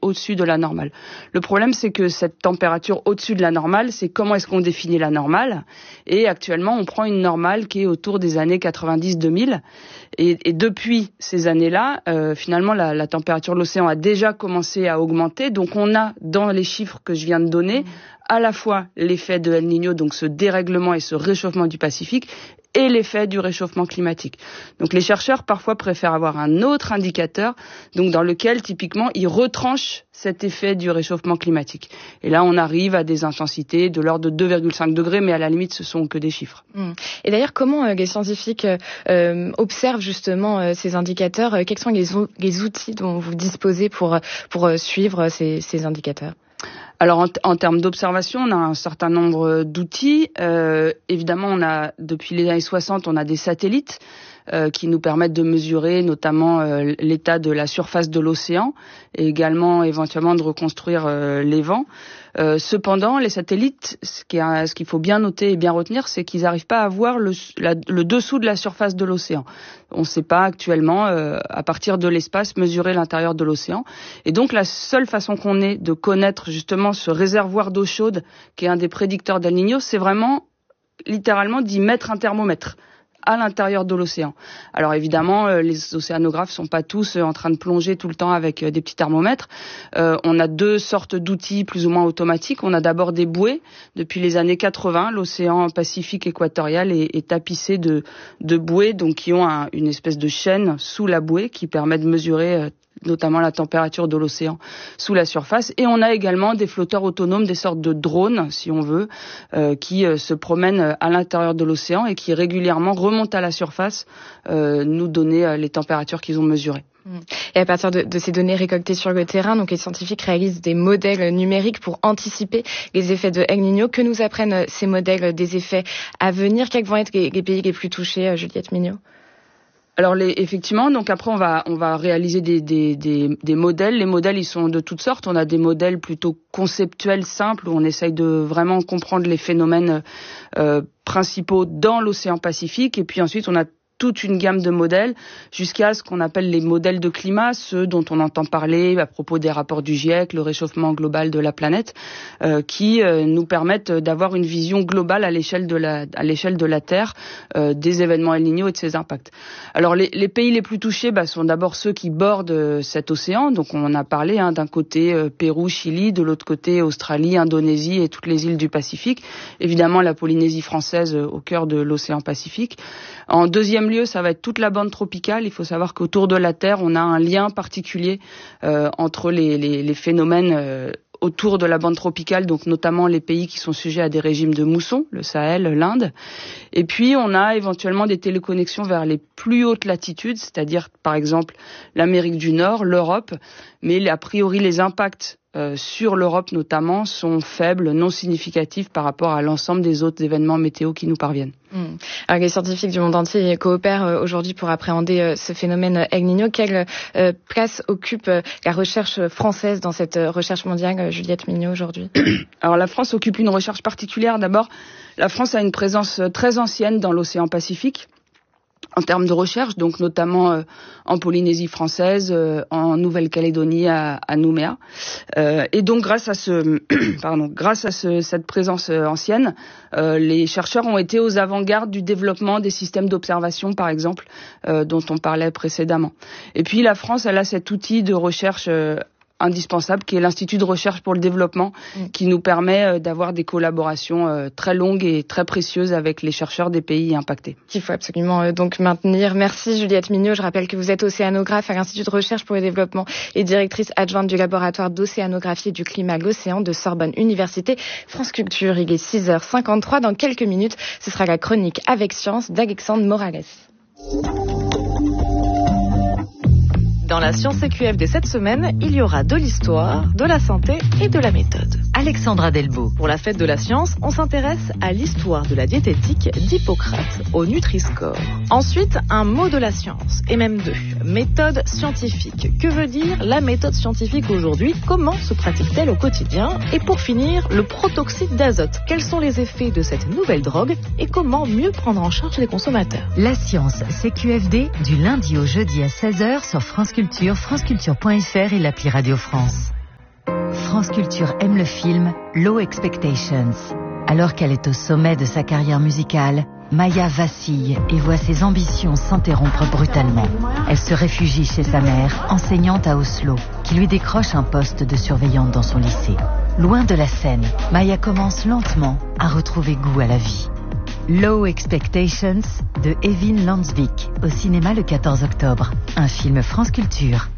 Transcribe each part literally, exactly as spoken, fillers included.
au-dessus de la normale. Le problème, c'est que cette température au-dessus de la normale, c'est comment est-ce qu'on définit la normale. Et actuellement, on prend une normale qui est autour des années quatre-vingt-dix deux mille. Et, et depuis ces années-là, euh, finalement, la, la température de l'océan a déjà commencé à augmenter. Donc, on a, dans les chiffres que je viens de donner, à la fois l'effet de El Niño, donc ce dérèglement et ce réchauffement du Pacifique, et l'effet du réchauffement climatique. Donc les chercheurs parfois préfèrent avoir un autre indicateur, donc dans lequel typiquement ils retranchent cet effet du réchauffement climatique. Et là on arrive à des intensités de l'ordre de deux virgule cinq degrés, mais à la limite ce sont que des chiffres. Mmh. Et d'ailleurs comment euh, les scientifiques euh, observent justement euh, ces indicateurs? Quels sont les, les outils dont vous disposez pour, pour euh, suivre ces, ces indicateurs? Alors en, t- en termes d'observation, on a un certain nombre d'outils. Euh, évidemment, on a depuis les années soixante, on a des satellites euh, qui nous permettent de mesurer notamment euh, l'état de la surface de l'océan et également éventuellement de reconstruire euh, les vents. Euh, cependant, les satellites, ce, qui est, ce qu'il faut bien noter et bien retenir, c'est qu'ils n'arrivent pas à voir le, la, le dessous de la surface de l'océan. On ne sait pas actuellement, euh, à partir de l'espace, mesurer l'intérieur de l'océan. Et donc, la seule façon qu'on ait de connaître justement ce réservoir d'eau chaude, qui est un des prédicteurs d'El Niño, c'est vraiment, littéralement, d'y mettre un thermomètre à l'intérieur de l'océan. Alors évidemment, euh, les océanographes sont pas tous euh, en train de plonger tout le temps avec euh, des petits thermomètres. Euh, on a deux sortes d'outils plus ou moins automatiques. On a d'abord des bouées. Depuis les années quatre-vingts, l'océan Pacifique équatorial est, est tapissé de, de bouées, donc qui ont un, une espèce de chaîne sous la bouée qui permet de mesurer euh, notamment la température de l'océan sous la surface. Et on a également des flotteurs autonomes, des sortes de drones, si on veut, euh, qui euh, se promènent à l'intérieur de l'océan et qui régulièrement remontent à la surface, euh, nous donner euh, les températures qu'ils ont mesurées. Et à partir de, de ces données récoltées sur le terrain, donc les scientifiques réalisent des modèles numériques pour anticiper les effets de El Niño. Que nous apprennent ces modèles des effets à venir? Quels vont être les, les pays les plus touchés, Juliette Mignot? Alors les, effectivement, donc après on va on va réaliser des, des des des modèles. Les modèles ils sont de toutes sortes. On a des modèles plutôt conceptuels simples où on essaye de vraiment comprendre les phénomènes euh, principaux dans l'océan Pacifique. Et puis ensuite on a toute une gamme de modèles jusqu'à ce qu'on appelle les modèles de climat, ceux dont on entend parler à propos des rapports du GIEC, le réchauffement global de la planète, euh, qui euh, nous permettent d'avoir une vision globale à l'échelle de la à l'échelle de la Terre euh, des événements El Niño et de ses impacts. Alors les, les pays les plus touchés bah, sont d'abord ceux qui bordent cet océan. Donc on en a parlé, hein, d'un côté euh, Pérou, Chili, de l'autre côté Australie, Indonésie et toutes les îles du Pacifique. Évidemment la Polynésie française euh, au cœur de l'océan Pacifique. En deuxième lieu, ça va être toute la bande tropicale. Il faut savoir qu'autour de la Terre, on a un lien particulier euh, entre les, les, les phénomènes euh, autour de la bande tropicale, donc notamment les pays qui sont sujets à des régimes de mousson, le Sahel, l'Inde. Et puis, on a éventuellement des téléconnexions vers les plus hautes latitudes, c'est-à-dire, par exemple, l'Amérique du Nord, l'Europe. Mais a priori, les impacts Euh, sur l'Europe notamment sont faibles, non significatifs par rapport à l'ensemble des autres événements météo qui nous parviennent. Mmh. Alors, les scientifiques du monde entier coopèrent euh, aujourd'hui pour appréhender euh, ce phénomène El Niño. Quelle euh, place occupe euh, la recherche française dans cette euh, recherche mondiale, euh, Juliette Mignot, aujourd'hui? Alors la France occupe une recherche particulière. D'abord, la France a une présence très ancienne dans l'océan Pacifique en termes de recherche, donc notamment euh, en Polynésie française, euh, en Nouvelle-Calédonie à, à Nouméa. Euh, et donc grâce à ce, pardon, grâce à ce, cette présence euh, ancienne, euh, les chercheurs ont été aux avant-gardes du développement des systèmes d'observation, par exemple, euh, dont on parlait précédemment. Et puis la France, elle a cet outil de recherche euh, indispensable, qui est l'Institut de recherche pour le développement, mmh. qui nous permet euh, d'avoir des collaborations euh, très longues et très précieuses avec les chercheurs des pays impactés. Qu'il faut absolument euh, donc maintenir. Merci Juliette Mignot. Je rappelle que vous êtes océanographe à l'Institut de recherche pour le développement et directrice adjointe du laboratoire d'océanographie et du climat l'Océan de Sorbonne Université. France Culture, il est six heures cinquante-trois. Dans quelques minutes, ce sera la chronique Avec Science d'Alexandre Morales. Dans la Science C Q F D cette semaine, il y aura de l'histoire, de la santé et de la méthode. Alexandra Delbo. Pour la fête de la science, on s'intéresse à l'histoire de la diététique d'Hippocrate au Nutri-Score. Ensuite, un mot de la science, et même deux. Méthode scientifique. Que veut dire la méthode scientifique aujourd'hui? Comment se pratique-t-elle au quotidien? Et pour finir, le protoxyde d'azote. Quels sont les effets de cette nouvelle drogue et comment mieux prendre en charge les consommateurs? La science C Q F D du lundi au jeudi à seize heures sur France Culture, franceculture point f r et l'appli Radio France. France Culture aime le film Low Expectations. Alors qu'elle est au sommet de sa carrière musicale, Maya vacille et voit ses ambitions s'interrompre brutalement. Elle se réfugie chez sa mère, enseignante à Oslo, qui lui décroche un poste de surveillante dans son lycée. Loin de la scène, Maya commence lentement à retrouver goût à la vie. Low Expectations de Evin Landsvik, au cinéma le quatorze octobre. Un film France Culture.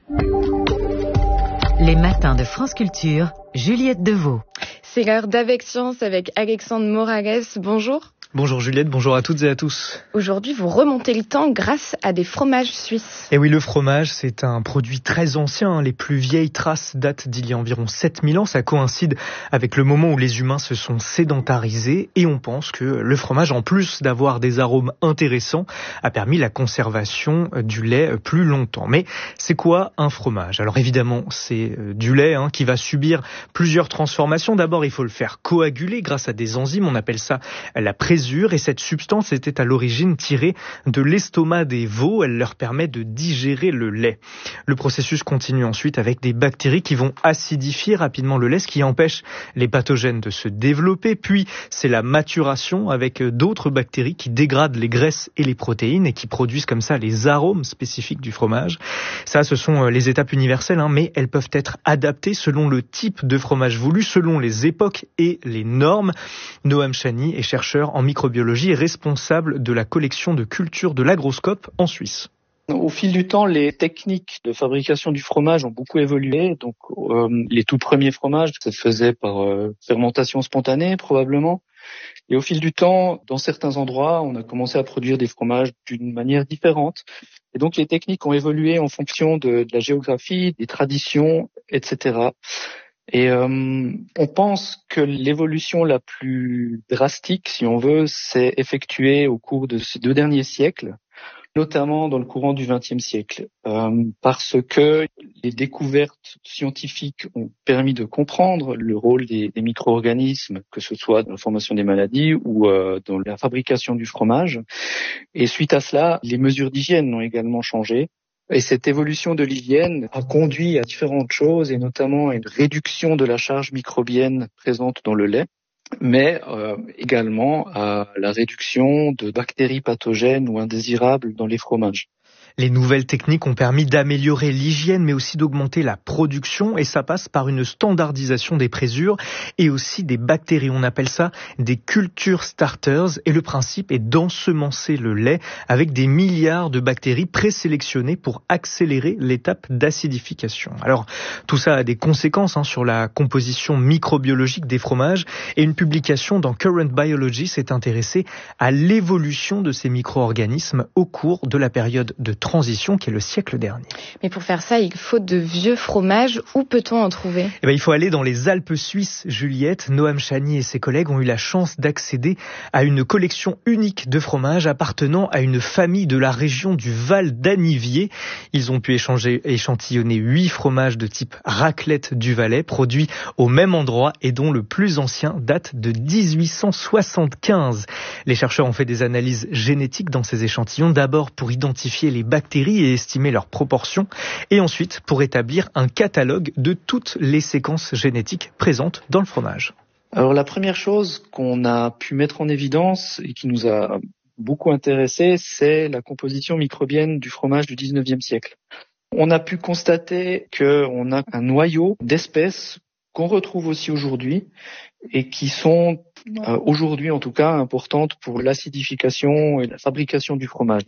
Les matins de France Culture, Juliette Deveau. C'est l'heure d'Avec Science avec Alexandre Moraes. Bonjour. Bonjour Juliette, bonjour à toutes et à tous. Aujourd'hui, vous remontez le temps grâce à des fromages suisses. Et oui, le fromage, c'est un produit très ancien. Les plus vieilles traces datent d'il y a environ sept mille ans. Ça coïncide avec le moment où les humains se sont sédentarisés. Et on pense que le fromage, en plus d'avoir des arômes intéressants, a permis la conservation du lait plus longtemps. Mais c'est quoi un fromage? Alors évidemment, c'est du lait hein, qui va subir plusieurs transformations. D'abord, il faut le faire coaguler grâce à des enzymes. On appelle ça la présure. Et cette substance était à l'origine tirée de l'estomac des veaux. Elle leur permet de digérer le lait. Le processus continue ensuite avec des bactéries qui vont acidifier rapidement le lait, ce qui empêche les pathogènes de se développer. Puis, c'est la maturation avec d'autres bactéries qui dégradent les graisses et les protéines et qui produisent comme ça les arômes spécifiques du fromage. Ça, ce sont les étapes universelles, hein, mais elles peuvent être adaptées selon le type de fromage voulu, selon les époques et les normes. Noam Chani est chercheur en microbiologie et responsable de la collection de culture de l'Agroscope en Suisse. Au fil du temps, les techniques de fabrication du fromage ont beaucoup évolué. Donc, euh, les tout premiers fromages se faisaient par euh, fermentation spontanée, probablement. Et au fil du temps, dans certains endroits, on a commencé à produire des fromages d'une manière différente. Et donc, les techniques ont évolué en fonction de, de la géographie, des traditions, et cetera. Et euh, on pense que l'évolution la plus drastique, si on veut, s'est effectuée au cours de ces deux derniers siècles, notamment dans le courant du vingtième siècle, euh, parce que les découvertes scientifiques ont permis de comprendre le rôle des, des micro-organismes, que ce soit dans la formation des maladies ou euh, dans la fabrication du fromage. Et suite à cela, les mesures d'hygiène ont également changé. Et cette évolution de l'hygiène a conduit à différentes choses, et notamment à une réduction de la charge microbienne présente dans le lait, mais euh, également à la réduction de bactéries pathogènes ou indésirables dans les fromages. Les nouvelles techniques ont permis d'améliorer l'hygiène, mais aussi d'augmenter la production, et ça passe par une standardisation des présures et aussi des bactéries. On appelle ça des culture starters, et le principe est d'ensemencer le lait avec des milliards de bactéries présélectionnées pour accélérer l'étape d'acidification. Alors, tout ça a des conséquences hein, sur la composition microbiologique des fromages, et une publication dans Current Biology s'est intéressée à l'évolution de ces micro-organismes au cours de la période de transition qui est le siècle dernier. Mais pour faire ça, il faut de vieux fromages. Où peut-on en trouver ? Eh ben, il faut aller dans les Alpes suisses, Juliette. Noam Chani et ses collègues ont eu la chance d'accéder à une collection unique de fromages appartenant à une famille de la région du Val d'Anniviers. Ils ont pu échanger, échantillonner huit fromages de type raclette du Valais, produits au même endroit et dont le plus ancien date de dix-huit cent soixante-quinze. Les chercheurs ont fait des analyses génétiques dans ces échantillons, d'abord pour identifier les bactéries et estimer leurs proportions, et ensuite pour établir un catalogue de toutes les séquences génétiques présentes dans le fromage. Alors la première chose qu'on a pu mettre en évidence et qui nous a beaucoup intéressé, c'est la composition microbienne du fromage du dix-neuvième siècle. On a pu constater qu'on a un noyau d'espèces qu'on retrouve aussi aujourd'hui et qui sont euh, aujourd'hui en tout cas importantes pour l'acidification et la fabrication du fromage.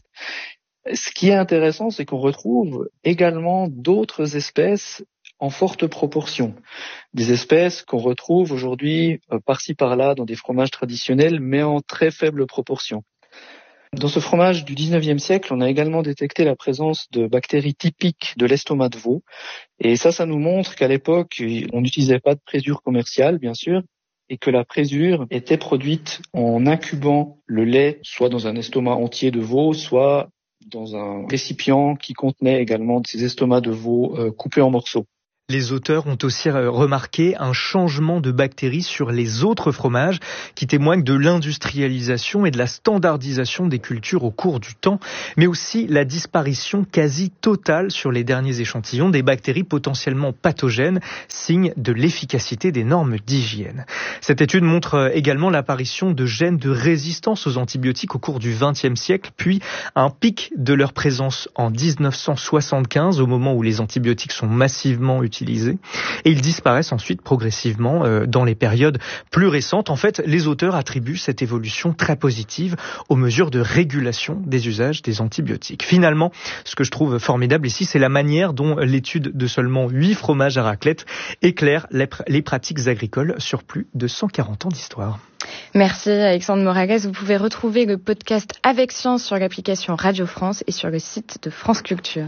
Ce qui est intéressant, c'est qu'on retrouve également d'autres espèces en forte proportion. Des espèces qu'on retrouve aujourd'hui euh, par-ci par-là dans des fromages traditionnels, mais en très faible proportion. Dans ce fromage du dix-neuvième siècle, on a également détecté la présence de bactéries typiques de l'estomac de veau. Et ça, ça nous montre qu'à l'époque, on n'utilisait pas de présure commerciale, bien sûr, et que la présure était produite en incubant le lait, soit dans un estomac entier de veau, soit dans un récipient qui contenait également ces estomacs de veau euh, coupés en morceaux. Les auteurs ont aussi remarqué un changement de bactéries sur les autres fromages qui témoignent de l'industrialisation et de la standardisation des cultures au cours du temps, mais aussi la disparition quasi totale sur les derniers échantillons des bactéries potentiellement pathogènes, signe de l'efficacité des normes d'hygiène. Cette étude montre également l'apparition de gènes de résistance aux antibiotiques au cours du vingtième siècle, puis un pic de leur présence en dix-neuf cent soixante-quinze, au moment où les antibiotiques sont massivement utilisés. Utilisés, et ils disparaissent ensuite progressivement euh, dans les périodes plus récentes. En fait, les auteurs attribuent cette évolution très positive aux mesures de régulation des usages des antibiotiques. Finalement, ce que je trouve formidable ici, c'est la manière dont l'étude de seulement huit fromages à raclette éclaire les, pr- les pratiques agricoles sur plus de cent quarante ans d'histoire. Merci Alexandre Moragues. Vous pouvez retrouver le podcast Avec Science sur l'application Radio France et sur le site de France Culture.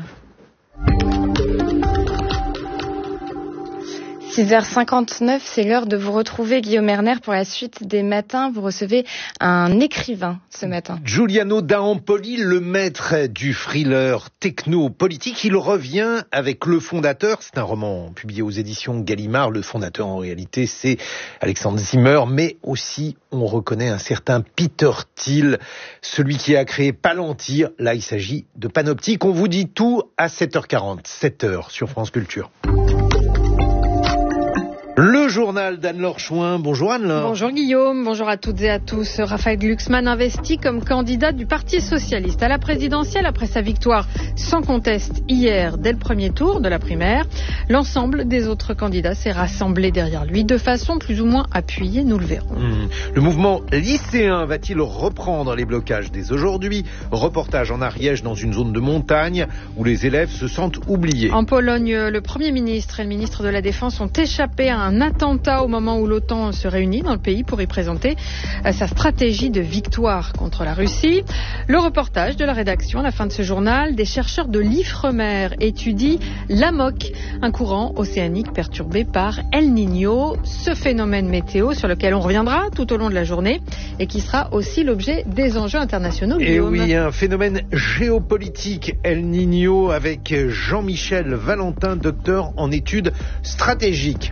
six heures cinquante-neuf, c'est l'heure de vous retrouver, Guillaume Erner, pour la suite des matins. Vous recevez un écrivain ce matin. Giuliano D'Ampoli, le maître du thriller techno-politique. Il revient avec Le Fondateur. C'est un roman publié aux éditions Gallimard. Le Fondateur, en réalité, c'est Alexandre Zimmer, mais aussi, on reconnaît un certain Peter Thiel, celui qui a créé Palantir. Là, il s'agit de Panoptique. On vous dit tout à sept heures quarante, sept heures sur France Culture. Le journal d'Anne-Laure Chouin. Bonjour Anne-Laure. Bonjour Guillaume, bonjour à toutes et à tous. Raphaël Glucksmann investi comme candidat du Parti Socialiste à la présidentielle après sa victoire sans conteste hier dès le premier tour de la primaire. L'ensemble des autres candidats s'est rassemblé derrière lui de façon plus ou moins appuyée, nous le verrons. Mmh. Le mouvement lycéen va-t-il reprendre les blocages dès aujourd'hui? Reportage en Ariège dans une zone de montagne où les élèves se sentent oubliés. En Pologne, le Premier ministre et le ministre de la Défense ont échappé à un attentat au moment où l'OTAN se réunit dans le pays pour y présenter sa stratégie de victoire contre la Russie. Le reportage de la rédaction à la fin de ce journal, des chercheurs de l'Ifremer étudient l'A M O C, un courant océanique perturbé par El Niño, ce phénomène météo sur lequel on reviendra tout au long de la journée et qui sera aussi l'objet des enjeux internationaux. Et oui, un phénomène géopolitique, El Niño, avec Jean-Michel Valentin, docteur en études stratégiques.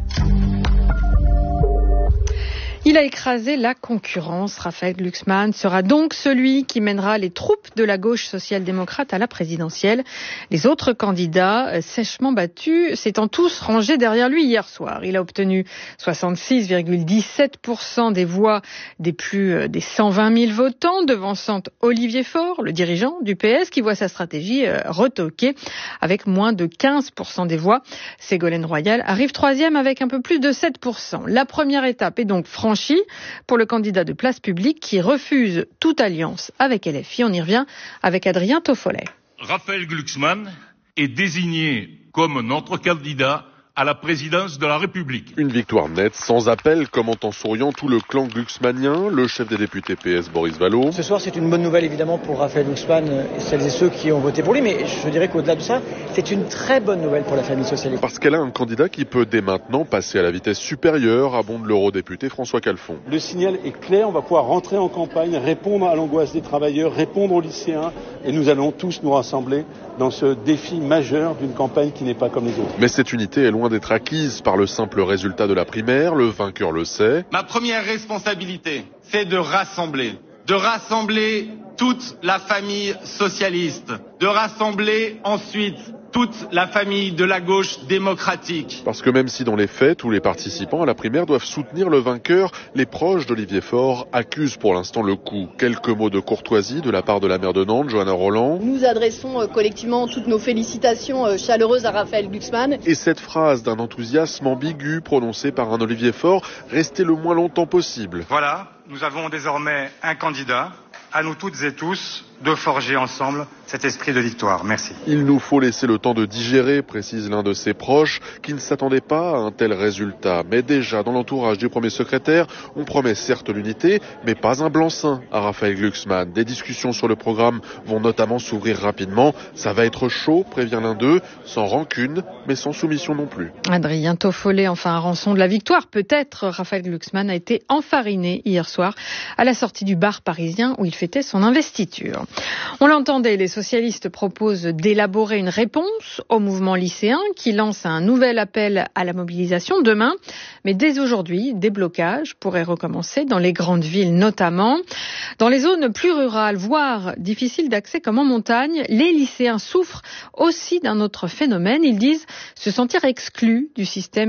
Il a écrasé la concurrence. Raphaël Glucksmann sera donc celui qui mènera les troupes de la gauche social-démocrate à la présidentielle. Les autres candidats, sèchement battus, s'étant tous rangés derrière lui hier soir. Il a obtenu soixante-six virgule dix-sept pour cent des voix des plus des cent vingt mille votants, devançant Olivier Faure, le dirigeant du P S, qui voit sa stratégie retoquée avec moins de quinze pour cent des voix. Ségolène Royal arrive troisième avec un peu plus de sept pour cent. La première étape est donc franchie pour le candidat de Place Publique qui refuse toute alliance avec L F I. On y revient avec Adrien Toffolet. Raphaël Glucksmann est désigné comme notre candidat à la présidence de la République. Une victoire nette, sans appel, commente en souriant tout le clan glucksmannien, le chef des députés P S Boris Vallaud. Ce soir, c'est une bonne nouvelle évidemment pour Raphaël Glucksmann et celles et ceux qui ont voté pour lui, mais je dirais qu'au-delà de ça, c'est une très bonne nouvelle pour la famille socialiste. Parce qu'elle a un candidat qui peut dès maintenant passer à la vitesse supérieure, abonde l'eurodéputé François Calfon. Le signal est clair, on va pouvoir rentrer en campagne, répondre à l'angoisse des travailleurs, répondre aux lycéens, et nous allons tous nous rassembler dans ce défi majeur d'une campagne qui n'est pas comme les autres. Mais cette unité est loin d'être acquise par le simple résultat de la primaire, le vainqueur le sait. Ma première responsabilité, c'est de rassembler, de rassembler toute la famille socialiste, de rassembler ensuite toute la famille de la gauche démocratique. Parce que même si dans les faits, tous les participants à la primaire doivent soutenir le vainqueur, les proches d'Olivier Faure accusent pour l'instant le coup. Quelques mots de courtoisie de la part de la maire de Nantes, Johanna Roland. Nous adressons collectivement toutes nos félicitations chaleureuses à Raphaël Glucksmann. Et cette phrase d'un enthousiasme ambigu prononcée par un Olivier Faure, restez le moins longtemps possible. Voilà, nous avons désormais un candidat. À nous toutes et tous de forger ensemble cet esprit de victoire. Merci. Il nous faut laisser le temps de digérer, précise l'un de ses proches, qui ne s'attendait pas à un tel résultat. Mais déjà, dans l'entourage du premier secrétaire, on promet certes l'unité, mais pas un blanc-seing à Raphaël Glucksmann. Des discussions sur le programme vont notamment s'ouvrir rapidement. Ça va être chaud, prévient l'un d'eux, sans rancune, mais sans soumission non plus. Adrien Toffolet, enfin, à rançon de la victoire. Peut-être Raphaël Glucksmann a été enfariné hier soir à la sortie du bar parisien où il fêtait son investiture. On l'entendait, les socialistes proposent d'élaborer une réponse au mouvement lycéen qui lance un nouvel appel à la mobilisation demain. Mais dès aujourd'hui, des blocages pourraient recommencer dans les grandes villes notamment. Dans les zones plus rurales, voire difficiles d'accès comme en montagne, les lycéens souffrent aussi d'un autre phénomène. Ils disent se sentir exclus du système